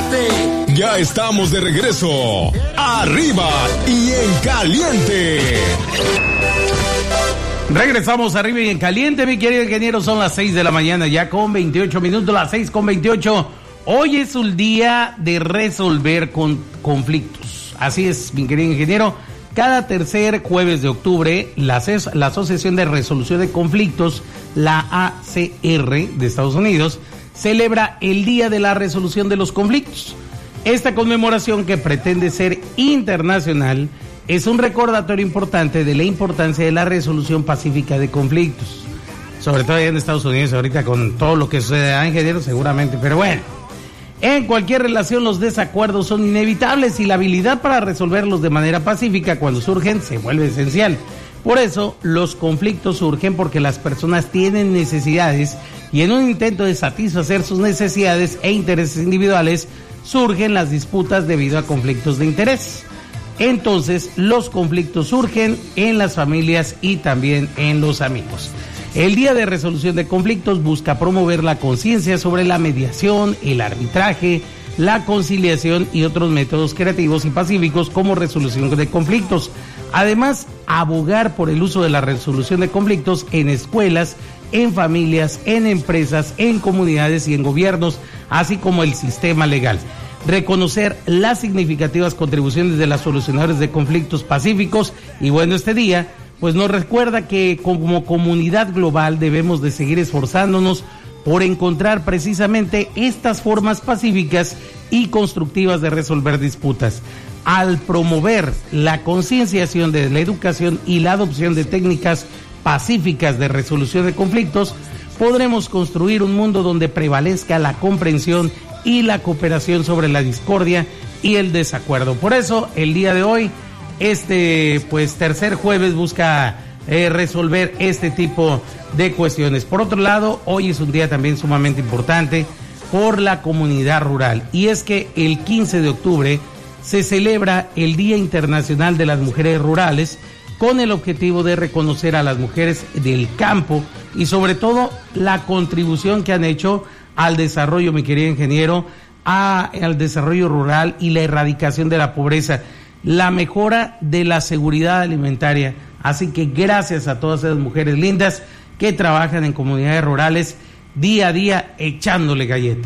prepárate. Ya estamos de regreso. Arriba y en caliente. Regresamos arriba y en caliente, mi querido ingeniero. Son las 6 de la mañana, ya con 28 minutos, las 6:28. Hoy es un día de resolver conflictos. Así es, mi querido ingeniero. Cada tercer jueves de octubre, la Asociación de Resolución de Conflictos, la ACR de Estados Unidos, celebra el Día de la Resolución de los Conflictos. Esta conmemoración, que pretende ser internacional, es un recordatorio importante de la importancia de la resolución pacífica de conflictos. Sobre todo allá en Estados Unidos, ahorita con todo lo que sucede, ingeniero, seguramente, pero bueno. En cualquier relación los desacuerdos son inevitables y la habilidad para resolverlos de manera pacífica cuando surgen se vuelve esencial. Por eso los conflictos surgen porque las personas tienen necesidades y en un intento de satisfacer sus necesidades e intereses individuales surgen las disputas debido a conflictos de interés. Entonces los conflictos surgen en las familias y también en los amigos. El Día de Resolución de Conflictos busca promover la conciencia sobre la mediación, el arbitraje, la conciliación y otros métodos creativos y pacíficos como resolución de conflictos. Además, abogar por el uso de la resolución de conflictos en escuelas, en familias, en empresas, en comunidades y en gobiernos, así como el sistema legal. Reconocer las significativas contribuciones de los solucionadores de conflictos pacíficos. Y bueno, este día pues nos recuerda que como comunidad global debemos de seguir esforzándonos por encontrar precisamente estas formas pacíficas y constructivas de resolver disputas. Al promover la concienciación de la educación y la adopción de técnicas pacíficas de resolución de conflictos, podremos construir un mundo donde prevalezca la comprensión y la cooperación sobre la discordia y el desacuerdo. Por eso, el día de hoy, tercer jueves busca resolver este tipo de cuestiones. Por otro lado, hoy es un día también sumamente importante por la comunidad rural, y es que el 15 de octubre se celebra el Día Internacional de las Mujeres Rurales, con el objetivo de reconocer a las mujeres del campo y sobre todo la contribución que han hecho al desarrollo, mi querido ingeniero, al desarrollo rural y la erradicación de la pobreza, la mejora de la seguridad alimentaria. Así que gracias a todas esas mujeres lindas que trabajan en comunidades rurales día a día echándole galleta.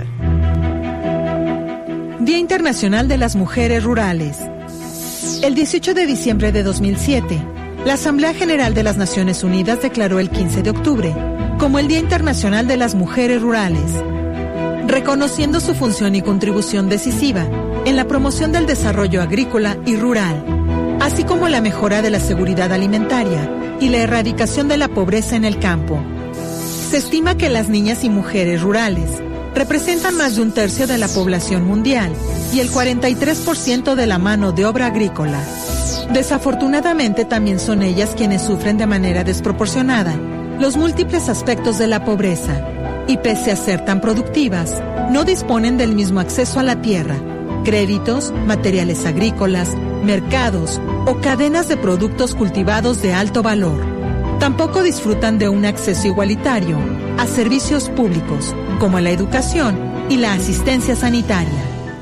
Día Internacional de las Mujeres Rurales. El 18 de diciembre de 2007, la Asamblea General de las Naciones Unidas declaró el 15 de octubre como el Día Internacional de las Mujeres Rurales, reconociendo su función y contribución decisiva en la promoción del desarrollo agrícola y rural, así como la mejora de la seguridad alimentaria y la erradicación de la pobreza en el campo. Se estima que las niñas y mujeres rurales representan más de un tercio de la población mundial y el 43% de la mano de obra agrícola. Desafortunadamente, también son ellas quienes sufren de manera desproporcionada los múltiples aspectos de la pobreza y, pese a ser tan productivas, no disponen del mismo acceso a la tierra, créditos, materiales agrícolas, mercados o cadenas de productos cultivados de alto valor. Tampoco disfrutan de un acceso igualitario a servicios públicos, como la educación y la asistencia sanitaria.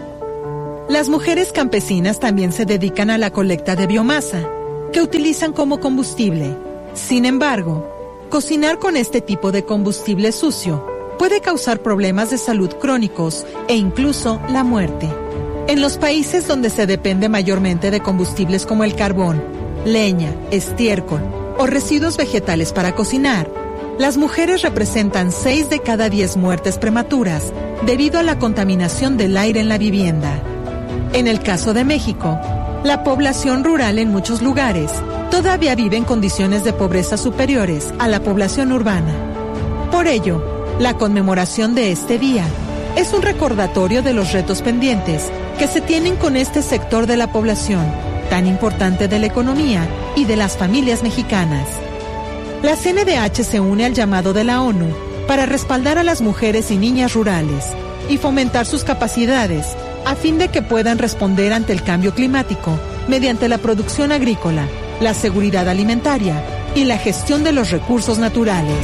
Las mujeres campesinas también se dedican a la colecta de biomasa, que utilizan como combustible. Sin embargo, cocinar con este tipo de combustible sucio puede causar problemas de salud crónicos e incluso la muerte. En los países donde se depende mayormente de combustibles como el carbón, leña, estiércol o residuos vegetales para cocinar, las mujeres representan 6 de cada 10 muertes prematuras debido a la contaminación del aire en la vivienda. En el caso de México, la población rural en muchos lugares todavía vive en condiciones de pobreza superiores a la población urbana. Por ello, la conmemoración de este día es un recordatorio de los retos pendientes que se tienen con este sector de la población, tan importante de la economía y de las familias mexicanas. La CNDH se une al llamado de la ONU para respaldar a las mujeres y niñas rurales y fomentar sus capacidades a fin de que puedan responder ante el cambio climático mediante la producción agrícola, la seguridad alimentaria y la gestión de los recursos naturales.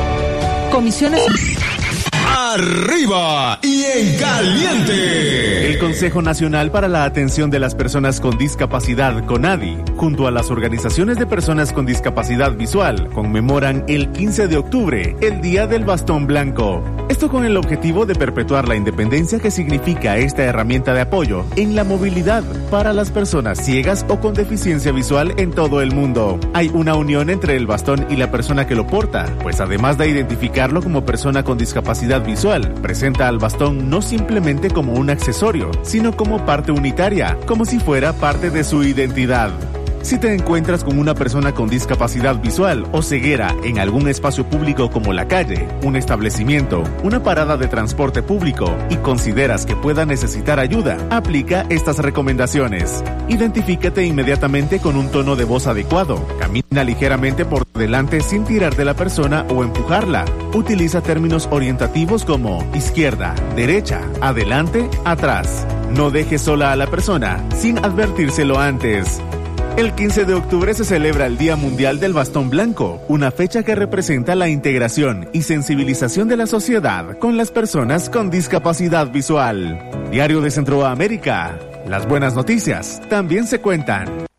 Comisiones... Arriba y en caliente. Consejo Nacional para la Atención de las Personas con Discapacidad, CONADI, junto a las organizaciones de personas con discapacidad visual, conmemoran el 15 de octubre, el Día del Bastón Blanco. Esto con el objetivo de perpetuar la independencia que significa esta herramienta de apoyo en la movilidad para las personas ciegas o con deficiencia visual en todo el mundo. Hay una unión entre el bastón y la persona que lo porta, pues además de identificarlo como persona con discapacidad visual, presenta al bastón no simplemente como un accesorio, sino como parte unitaria, como si fuera parte de su identidad. Si te encuentras con una persona con discapacidad visual o ceguera en algún espacio público como la calle, un establecimiento, una parada de transporte público y consideras que pueda necesitar ayuda, aplica estas recomendaciones. Identifícate inmediatamente con un tono de voz adecuado. Camina ligeramente por delante sin tirar de la persona o empujarla. Utiliza términos orientativos como izquierda, derecha, adelante, atrás. No dejes sola a la persona sin advertírselo antes. El 15 de octubre se celebra el Día Mundial del Bastón Blanco, una fecha que representa la integración y sensibilización de la sociedad con las personas con discapacidad visual. Diario de Centroamérica. Las buenas noticias también se cuentan.